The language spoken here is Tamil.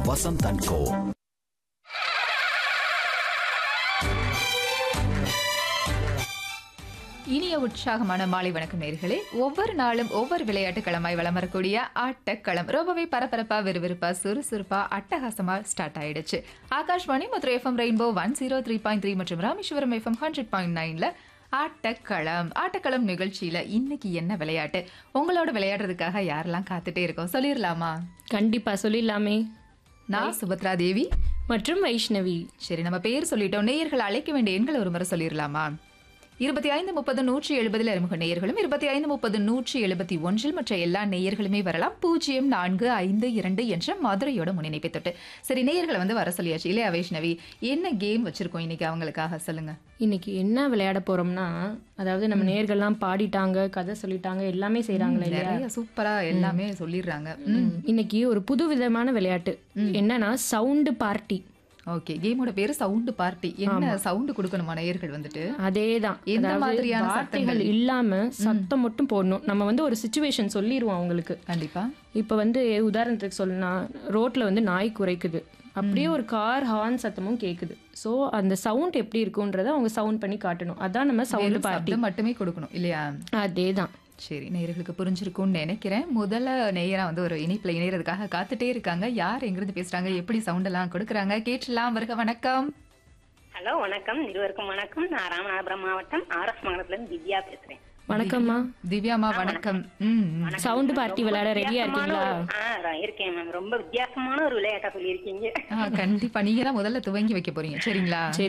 வசந்த் அண்ட் கோ. இனிய உற்சாகமான மாலை வணக்கம் நேயர்களே. ஒவ்வொரு நாளும் ஒவ்வொரு விளையாட்டு களமாய் வலம் வரக்கூடிய ஆட்டக்களம் ரொம்பவே பரபரப்பா, விறுவிறுப்பா, சுறுசுறுப்பா, அட்டகாசமா ஸ்டார்ட் ஆயிடுச்சு. ஆகாஷ்வாணி மதுரை எஃப்எம் ரெயின்போ 103.3 மற்றும் ராமேஸ்வரம் எஃப்எம் 100.9ல ஆட்டக்களம் நிகழ்ச்சியில இன்னைக்கு என்ன விளையாட்டு, உங்களோட விளையாடுறதுக்காக யாரெல்லாம் காத்துட்டே இருக்கோம் சொல்லிடலாமா? கண்டிப்பா சொல்லிடலாமே. நான் சுபத்ரா தேவி மற்றும் வைஷ்ணவி. சரி, நம்ம பேர் சொல்லிட்டோம். நேயர்கள் அழைக்க வேண்டிய எண்கள் ஒரு முறை சொல்லிடலாமா? 2530-170 அறிமுக நேயர்களும் 2530-171 மற்ற எல்லா நேயர்களுமே வரலாம். 0452 என்ற மதுரையோட முன்னிணைப்பை தொட்டு. சரி, நேயர்களை வந்து வர சொல்லியாச்சு இல்லையா வைஷ்ணவி? என்ன கேம் வச்சிருக்கோம் இன்னைக்கு அவங்களுக்காக சொல்லுங்க. இன்னைக்கு என்ன விளையாட போறோம்னா, அதாவது நம்ம நேயர்கள்லாம் பாடிட்டாங்க, கதை சொல்லிட்டாங்க, எல்லாமே செய்யறாங்களே இல்லையா? நிறைய சூப்பரா எல்லாமே சொல்லிடுறாங்க. இன்னைக்கு ஒரு புது விதமான விளையாட்டு என்னன்னா சவுண்டு பார்ட்டி. ஓகே, கேமோட பேரு சவுண்ட் பார்ட்டி. என்ன சவுண்ட் கொடுக்கணுமா நேயர்கள் வந்துட்டு? அதேதான். எந்த மாதிரியான வார்த்தைகள் இல்லாம சத்தம் மட்டும் போடணும். நம்ம வந்து ஒரு சிச்சுவேஷன் சொல்லிடுவோம் அவங்களுக்கு. கண்டிப்பா. இப்ப வந்து உதாரணத்துக்கு சொல்லணும்னா, ரோட்ல வந்து நாய் குறைக்குது, அப்படியே ஒரு கார் ஹார்ன் சத்தமும் கேக்குது. சோ அந்த சவுண்ட் எப்படி இருக்குன்றத அவங்க சவுண்ட் பண்ணி காட்டணும். அதான் நம்ம சவுண்ட் பார்ட்டி மட்டுமே கொடுக்கணும் இல்லையா? அதேதான். சரி, நேயர்களுக்கு புரிஞ்சிருக்கும்னு நினைக்கிறேன். முதல்ல நேயரா வந்து ஒரு இணைப்புல இணையறதுக்காக காத்துட்டே இருக்காங்க. யார் எங்கிருந்து பேசுறாங்க, எப்படி சவுண்ட் எல்லாம் கொடுக்குறாங்க கேட்கலாம். வருக, வணக்கம். ஹலோ, வணக்கம். இருவருக்கும் வணக்கம். நான் ராமநாதபுரம் மாவட்டம் ஆர்எஸ் மங்கலத்துல இருந்து திவ்யா பேசுறேன். வணக்கம்மா. திவ்யாமா வணக்கம். சவுண்ட் பார்ட்டி விளையாட ரெடியா இருக்கீங்களா? இருக்கேன் மேம். ரொம்ப வித்தியாசமான ஒரு விளையாட்டா சொல்லியிருக்கீங்க. கண்டிப்பா நீங்க தான் முதல்ல துவங்கி வைக்க போறீங்க. சரிங்களா?